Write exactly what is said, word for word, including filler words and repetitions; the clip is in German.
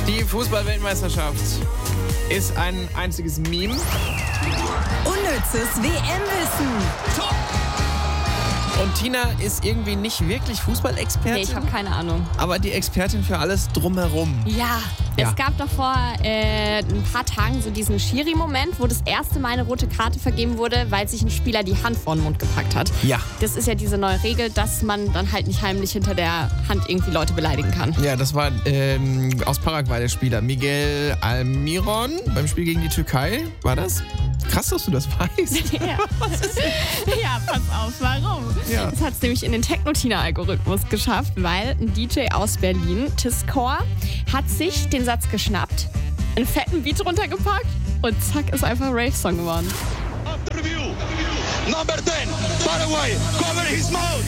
Die Fußball-Weltmeisterschaft ist ein einziges Meme. Unnützes W M-Wissen. Und Tina ist irgendwie nicht wirklich Fußballexpertin. Nee, ich habe keine Ahnung. Aber die Expertin für alles drumherum. Ja, Ja. es gab doch vor äh, ein paar Tagen so diesen Schiri-Moment, wo das erste Mal eine rote Karte vergeben wurde, weil sich ein Spieler die Hand vor den Mund gepackt hat. Ja. Das ist ja diese neue Regel, dass man dann halt nicht heimlich hinter der Hand irgendwie Leute beleidigen kann. Ja, das war ähm, aus Paraguay der Spieler. Miguel Almiron beim Spiel gegen die Türkei. War das? Krass, dass du das weißt. Ja. ja, pass auf, warum? Ja. Das hat es nämlich in den Techno-Tina-Algorithmus geschafft, weil ein D J aus Berlin, Tiscore, hat sich den Satz geschnappt, einen fetten Beat runtergepackt und zack, ist einfach ein Rave-Song geworden. After review, number ten, Paraguay, cover his mouth.